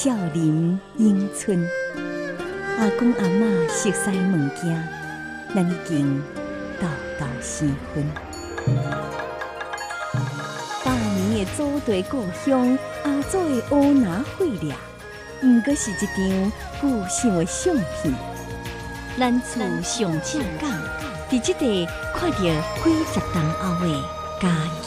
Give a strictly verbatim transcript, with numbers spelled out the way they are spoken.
少林永春。阿公阿嬷熟悉物件，咱已经道道生分。百年的祖地故乡，阿祖的乌拿血掠，毋过是一张旧相的相片。咱厝上正港，伫即个看到几十栋后的家。